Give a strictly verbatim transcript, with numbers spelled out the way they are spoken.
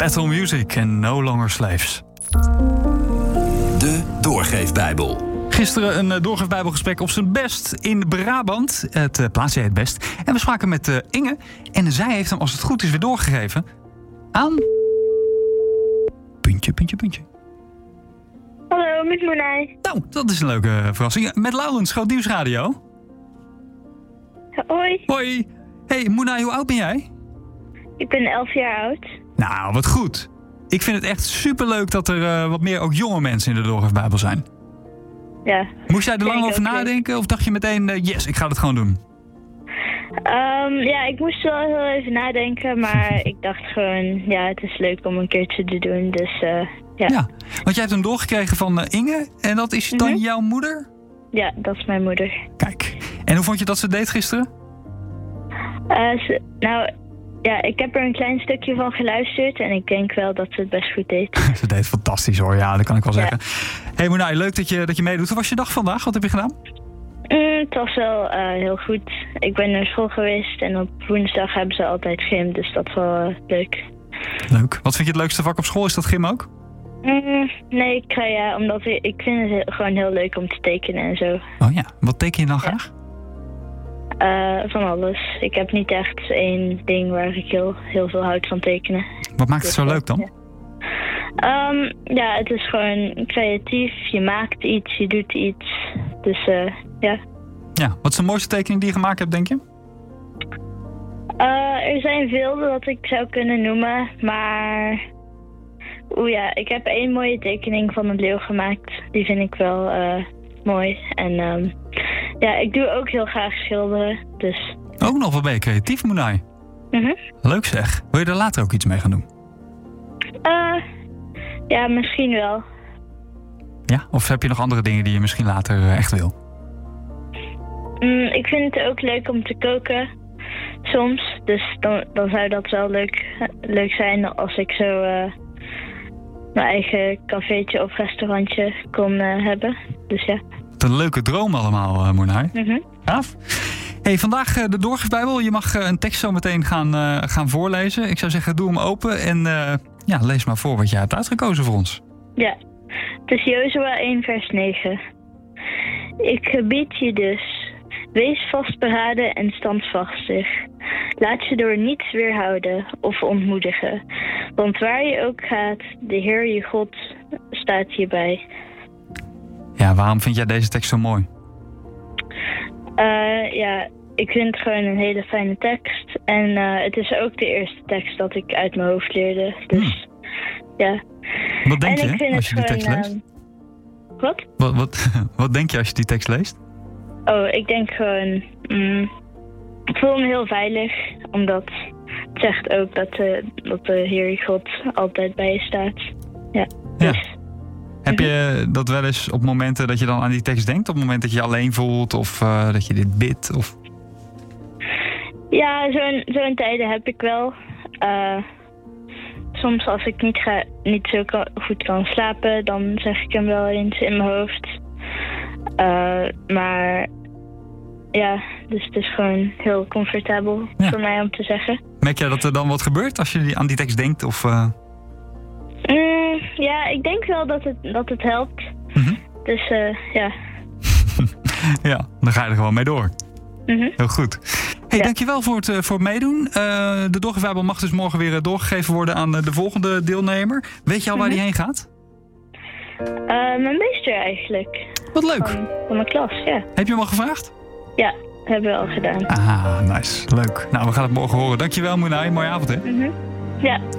Battle Music en No Longer Slaves. De Doorgeefbijbel. Gisteren een uh, doorgeefbijbelgesprek op zijn best in Brabant. Het uh, plaatsje heet Best. En we spraken met uh, Inge. En zij heeft hem, als het goed is, weer doorgegeven aan... Puntje, puntje, puntje. Hallo, met Moenai. Nou, dat is een leuke uh, verrassing. Met Laurens, Groot Nieuwsradio. Hoi. Hoi. Hey, Moenai, hoe oud ben jij? Ik ben elf jaar oud. Nou, wat goed. Ik vind het echt superleuk dat er uh, wat meer ook jonge mensen in de doorgeefbijbel zijn. Ja. Moest jij er lang over leuk. nadenken of dacht je meteen, uh, yes, ik ga het gewoon doen? Um, ja, ik moest wel heel even nadenken, maar ik dacht gewoon, ja, het is leuk om een keertje te doen, dus uh, ja. Ja, want jij hebt hem doorgekregen van uh, Inge en dat is dan Mm-hmm. jouw moeder? Ja, dat is mijn moeder. Kijk, en hoe vond je dat ze het deed gisteren? Uh, ze, nou, ja, ik heb er een klein stukje van geluisterd en ik denk wel dat ze het best goed deed. Ze deed fantastisch hoor, ja, dat kan ik wel Ja. zeggen. Hey Moenai, leuk dat je, dat je meedoet. Hoe was je dag vandaag? Wat heb je gedaan? Mm, het was wel uh, heel goed. Ik ben naar school geweest en op woensdag hebben ze altijd gym, dus dat was wel uh, leuk. Leuk. Wat vind je het leukste vak op school? Is dat gym ook? Mm, nee, ik ga ja, omdat ik, ik vind het heel- gewoon heel leuk om te tekenen en zo. Oh ja, wat teken je dan graag? Uh, van alles. Ik heb niet echt één ding waar ik heel, heel veel houd van tekenen. Wat maakt het zo Dus, leuk dan? Ja. Um, ja, het is gewoon creatief. Je maakt iets, je doet iets. Dus uh, ja. Ja, wat is de mooiste tekening die je gemaakt hebt, denk je? Uh, er zijn veel dat ik zou kunnen noemen, maar... Oeh ja, ik heb één mooie tekening van een leeuw gemaakt. Die vind ik wel uh, mooi. En um, ja, ik doe ook heel graag schilderen, dus... Ook nog, wat ben je creatief, Moenai. Mhm. Leuk zeg. Wil je er later ook iets mee gaan doen? Uh, ja, misschien wel. Ja? Of heb je nog andere dingen die je misschien later uh, echt wil? Mm, ik vind het ook leuk om te koken, soms. Dus dan, dan zou dat wel leuk, leuk zijn als ik zo uh, mijn eigen cafeetje of restaurantje kon uh, hebben. Dus ja. Wat een leuke droom allemaal, uh, Moenai. Mhm. Gaaf. Hey, vandaag uh, de Doorgeefbijbel. Je mag uh, een tekst zo meteen gaan, uh, gaan voorlezen. Ik zou zeggen, doe hem open en uh, ja, lees maar voor wat jij hebt uitgekozen voor ons. Ja, het is Jozua één vers negen. Ik gebied je dus, wees vastberaden en standvastig. Laat je door niets weerhouden of ontmoedigen. Want waar je ook gaat, de Heer je God staat je bij. Ja, waarom vind jij deze tekst zo mooi? Uh, ja, ik vind het gewoon een hele fijne tekst. En uh, het is ook de eerste tekst dat ik uit mijn hoofd leerde. Dus ja. Wat denk en je ik vind als je het die tekst gewoon, leest? uh, wat? Wat, wat, wat denk je als je die tekst leest? Oh, ik denk gewoon... Mm, ik voel me heel veilig, omdat het zegt ook dat de, dat de Heer God altijd bij je staat. Ja, Ja. dus... Heb je dat wel eens op momenten dat je dan aan die tekst denkt? Op het moment dat je je alleen voelt of uh, dat je dit bidt? Of... Ja, zo'n zo'n tijden heb ik wel. Uh, soms als ik niet, ga, niet zo kan, goed kan slapen, dan zeg ik hem wel eens in mijn hoofd. Uh, maar ja, dus het is gewoon heel comfortabel Ja. voor mij om te zeggen. Merk jij dat er dan wat gebeurt als je aan die tekst denkt? Of, uh... Mm, ja, ik denk wel dat het, dat het helpt. mm-hmm. Dus uh, ja. Ja, dan ga je er gewoon mee door. Mm-hmm. Heel goed. Hey, Ja. dankjewel voor het, uh, voor het meedoen. Uh, de Doorgeefbijbel mag dus morgen weer uh, doorgegeven worden aan uh, de volgende deelnemer. Weet je al waar Mhm. die heen gaat? Uh, mijn meester eigenlijk. Wat leuk. Van, van mijn klas, ja. Heb je hem al gevraagd? Ja, hebben we al gedaan. Ah, nice. Leuk. Nou, we gaan het morgen horen. Dankjewel, Moenai. Mooie avond, hè? Mm-hmm. Ja,